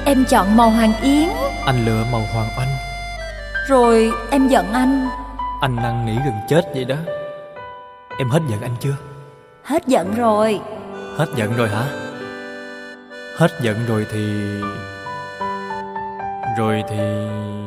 em chọn màu hoàng yến. Anh lựa màu hoàng oanh. Rồi em giận anh. Anh năn nỉ gần chết vậy đó. Em hết giận anh chưa? Hết giận rồi. Hết giận rồi hả? Hết giận rồi thì